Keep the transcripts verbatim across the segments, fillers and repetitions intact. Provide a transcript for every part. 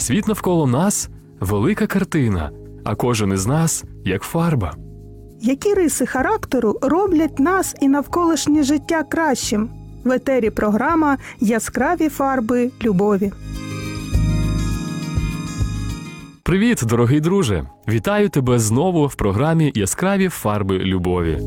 Світ навколо нас – велика картина, а кожен із нас – як фарба. Які риси характеру роблять нас і навколишнє життя кращим? В етері програма «Яскраві фарби любові». Привіт, дорогий друже! Вітаю тебе знову в програмі «Яскраві фарби любові».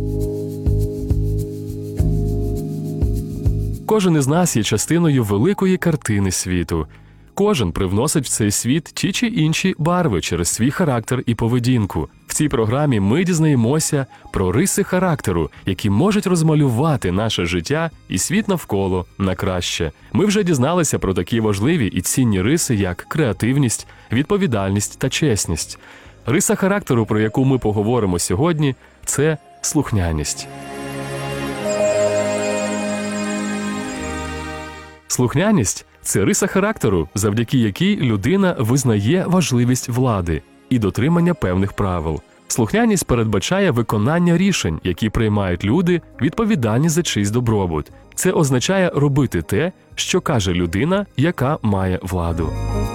Кожен із нас є частиною великої картини світу. Кожен привносить в цей світ ті чи інші барви через свій характер і поведінку. В цій програмі ми дізнаємося про риси характеру, які можуть розмалювати наше життя і світ навколо на краще. Ми вже дізналися про такі важливі і цінні риси, як креативність, відповідальність та чесність. Риса характеру, про яку ми поговоримо сьогодні, це слухняність. Слухняність – це риса характеру, завдяки якій людина визнає важливість влади і дотримання певних правил. Слухняність передбачає виконання рішень, які приймають люди, відповідальні за чийсь добробут. Це означає робити те, що каже людина, яка має владу.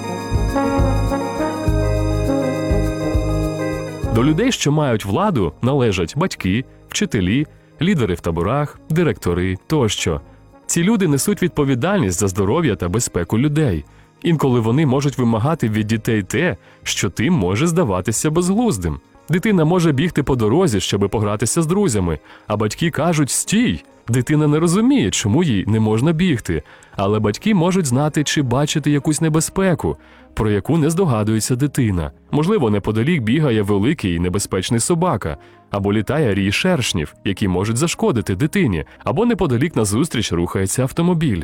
До людей, що мають владу, належать батьки, вчителі, лідери в таборах, директори тощо. Ці люди несуть відповідальність за здоров'я та безпеку людей. Інколи вони можуть вимагати від дітей те, що тим може здаватися безглуздим. Дитина може бігти по дорозі, щоб погратися з друзями, а батьки кажуть «стій». Дитина не розуміє, чому їй не можна бігти, але батьки можуть знати чи бачити якусь небезпеку, про яку не здогадується дитина. Можливо, неподалік бігає великий і небезпечний собака, або літає рій шершнів, які можуть зашкодити дитині, або неподалік назустріч рухається автомобіль.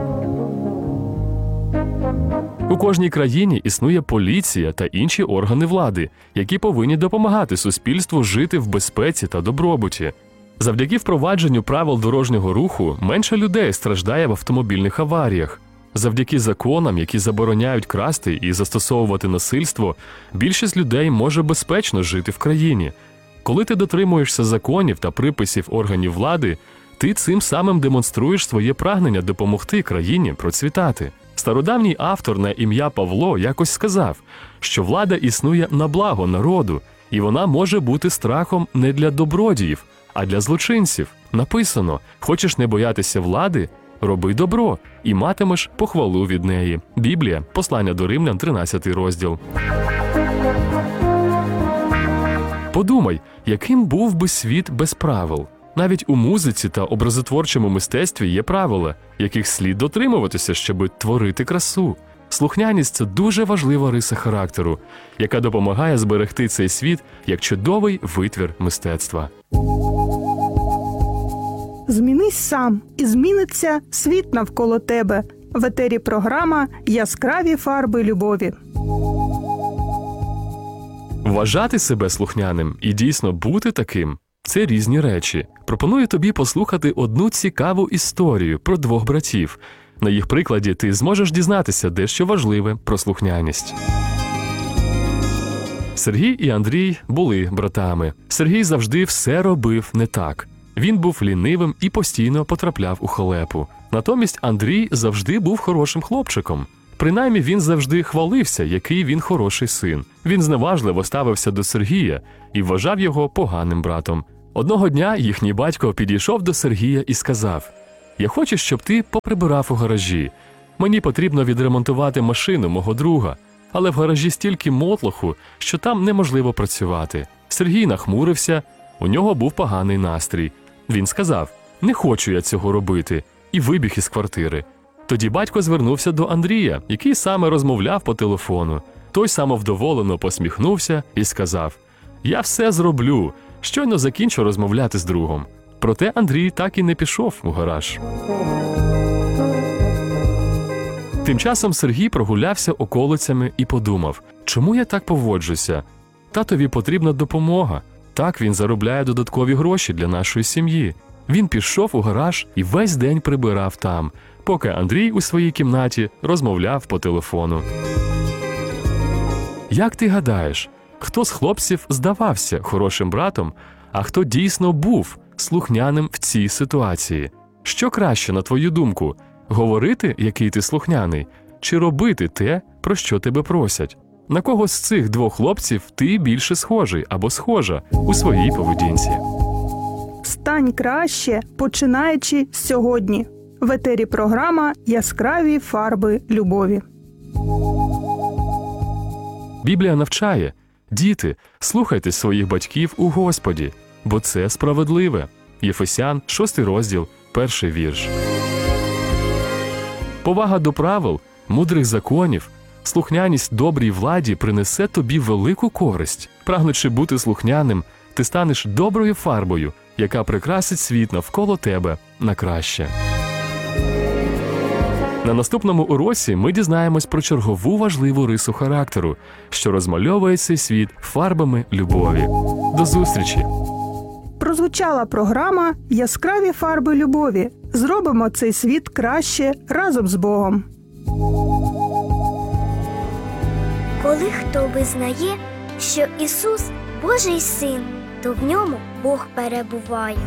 У кожній країні існує поліція та інші органи влади, які повинні допомагати суспільству жити в безпеці та добробуті. Завдяки впровадженню правил дорожнього руху менше людей страждає в автомобільних аваріях. Завдяки законам, які забороняють красти і застосовувати насильство, більшість людей може безпечно жити в країні. Коли ти дотримуєшся законів та приписів органів влади, ти цим самим демонструєш своє прагнення допомогти країні процвітати. Стародавній автор на ім'я Павло якось сказав, що влада існує на благо народу, і вона може бути страхом не для добродіїв, а для злочинців. Написано: «Хочеш не боятися влади? Роби добро, і матимеш похвалу від неї». Біблія, послання до Римлян, тринадцятий розділ. Подумай, яким був би світ без правил? Навіть у музиці та образотворчому мистецтві є правила, яких слід дотримуватися, щоб творити красу. Слухняність – це дуже важлива риса характеру, яка допомагає зберегти цей світ як чудовий витвір мистецтва. Змінись сам, і зміниться світ навколо тебе. В етері програма «Яскраві фарби любові». Вважати себе слухняним і дійсно бути таким – це різні речі. Пропоную тобі послухати одну цікаву історію про двох братів. На їх прикладі ти зможеш дізнатися дещо важливе про слухняність. Сергій і Андрій були братами. Сергій завжди все робив не так. Він був лінивим і постійно потрапляв у халепу. Натомість Андрій завжди був хорошим хлопчиком. Принаймні він завжди хвалився, який він хороший син. Він зневажливо ставився до Сергія і вважав його поганим братом. Одного дня їхній батько підійшов до Сергія і сказав: «Я хочу, щоб ти поприбирав у гаражі. Мені потрібно відремонтувати машину мого друга, але в гаражі стільки мотлоху, що там неможливо працювати». Сергій нахмурився, у нього був поганий настрій. Він сказав: «Не хочу я цього робити», і вибіг із квартири. Тоді батько звернувся до Андрія, який саме розмовляв по телефону. Той самовдоволено посміхнувся і сказав: «Я все зроблю, щойно закінчу розмовляти з другом». Проте Андрій так і не пішов у гараж. Тим часом Сергій прогулявся околицями і подумав: чому я так поводжуся? Татові потрібна допомога. Так він заробляє додаткові гроші для нашої сім'ї. Він пішов у гараж і весь день прибирав там, поки Андрій у своїй кімнаті розмовляв по телефону. Як ти гадаєш, хто з хлопців здавався хорошим братом, а хто дійсно був слухняним в цій ситуації? Що краще, на твою думку, говорити, який ти слухняний, чи робити те, про що тебе просять? На кого з цих двох хлопців ти більше схожий або схожа у своїй поведінці? Стань краще, починаючи з сьогодні. В етері програма «Яскраві фарби любові». Біблія навчає: діти, слухайте своїх батьків у Господі, бо це справедливе. Єфесян, шостий розділ, перший вірш. Повага до правил, мудрих законів, слухняність добрій владі принесе тобі велику користь. Прагнучи бути слухняним, ти станеш доброю фарбою, яка прикрасить світ навколо тебе на краще. На наступному уроці ми дізнаємось про чергову важливу рису характеру, що розмальовує цей світ фарбами любові. До зустрічі! Прозвучала програма «Яскраві фарби любові». Зробимо цей світ краще разом з Богом. Коли хто визнає, що Ісус – Божий Син, то в ньому Бог перебуває.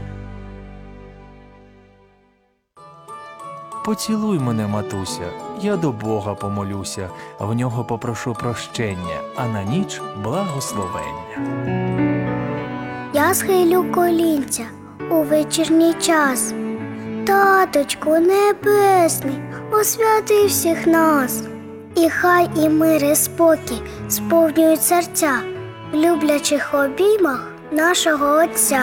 Поцілуй мене, матуся, я до Бога помолюся, в нього попрошу прощення, а на ніч благословення. Я схилю колінця у вечірній час. Таточку небесний, освяти всіх нас. І хай і мир, і спокій сповнюють серця в люблячих обіймах нашого Отця.